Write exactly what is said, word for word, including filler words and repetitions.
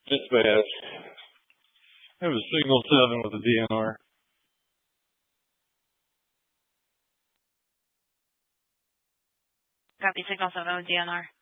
It's bad. It was signal seven with the D N R. Copy, signal seven with D N R.